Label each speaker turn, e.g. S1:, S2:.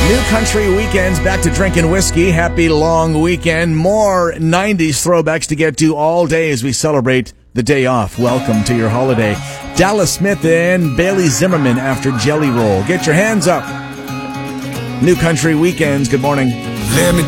S1: New Country Weekends, back to drinking whiskey. Happy long weekend. More 90s throwbacks to get to all day as we celebrate the day off. Welcome to your holiday. Dallas Smith and Bailey Zimmerman after Jelly Roll. Get your hands up. New Country Weekends, good morning.
S2: Let me